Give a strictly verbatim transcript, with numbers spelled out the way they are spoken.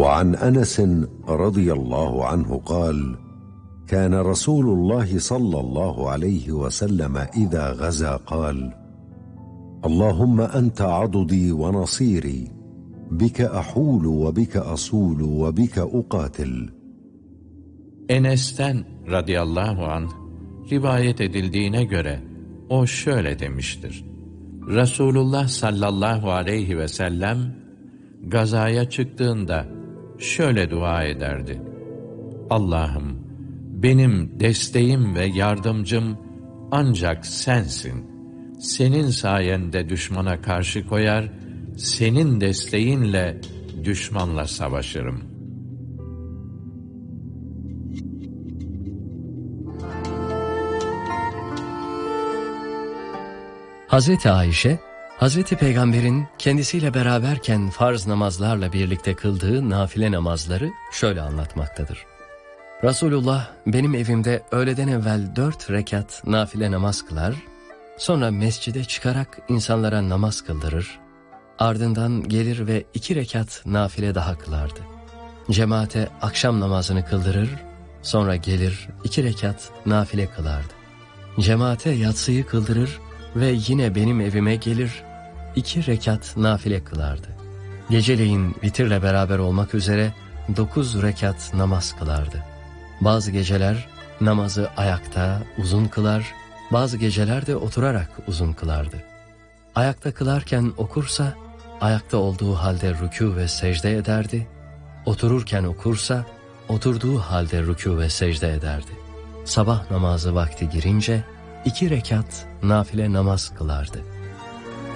وعن أنس رضي الله عنه قال: كان رسول الله صلى الله عليه وسلم إذا غزا قال: اللهم أنت عضدي ونصيري، بك أحول وبك أصول وبك أقاتل. Enes'ten radıyallahu anh rivayet edildiğine göre o şöyle demiştir: Resulullah sallallahu aleyhi ve sellem gazaya çıktığında şöyle dua ederdi: Allah'ım, benim desteğim ve yardımcım ancak sensin. Senin sayende düşmana karşı koyar, senin desteğinle düşmanla savaşırım. Hazreti Ayşe, Hazreti Peygamber'in kendisiyle beraberken farz namazlarla birlikte kıldığı nafile namazları şöyle anlatmaktadır. Resulullah benim evimde öğleden evvel dört rekat nafile namaz kılar, sonra mescide çıkarak insanlara namaz kıldırır, ardından gelir ve iki rekat nafile daha kılardı. Cemaate akşam namazını kıldırır, sonra gelir iki rekat nafile kılardı. Cemaate yatsıyı kıldırır ve yine benim evime gelir, iki rekat nafile kılardı. Geceleyin vitirle beraber olmak üzere dokuz rekat namaz kılardı. Bazı geceler namazı ayakta uzun kılar, bazı geceler de oturarak uzun kılardı. Ayakta kılarken okursa, ayakta olduğu halde rükû ve secde ederdi. Otururken okursa, oturduğu halde rükû ve secde ederdi. Sabah namazı vakti girince, iki rekat nafile namaz kılardı.